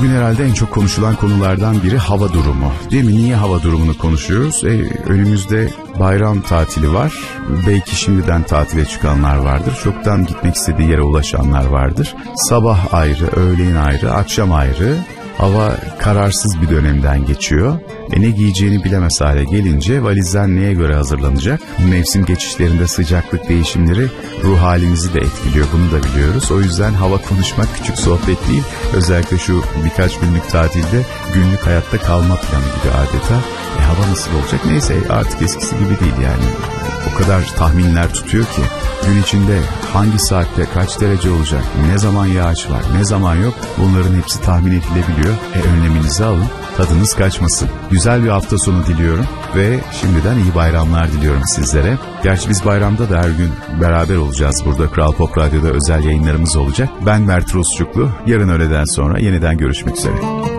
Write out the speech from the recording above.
Bugün herhalde en çok konuşulan konulardan biri hava durumu. Değil mi? Niye hava durumunu konuşuyoruz? Önümüzde bayram tatili var. Belki şimdiden tatile çıkanlar vardır. Çoktan gitmek istediği yere ulaşanlar vardır. Sabah ayrı, öğleyin ayrı, akşam ayrı. Hava kararsız bir dönemden geçiyor. Ne giyeceğini bilemez hale gelince valizler neye göre hazırlanacak? Mevsim geçişlerinde sıcaklık değişimleri ruh halimizi de etkiliyor. Bunu da biliyoruz. O yüzden hava konuşmak küçük sohbet değil. Özellikle şu birkaç günlük tatilde günlük hayatta kalma planı gibi adeta. Hava nasıl olacak? Neyse artık eskisi gibi değil yani. O kadar tahminler tutuyor ki gün içinde hangi saatte kaç derece olacak, ne zaman yağış var, ne zaman yok, bunların hepsi tahmin edilebiliyor. Önleminizi alın, tadınız kaçmasın. Güzel bir hafta sonu diliyorum ve şimdiden iyi bayramlar diliyorum sizlere. Gerçi biz bayramda da her gün beraber olacağız burada. Kral Pop Radyo'da özel yayınlarımız olacak. Ben Mert Rusçuklu. Yarın öğleden sonra yeniden görüşmek üzere.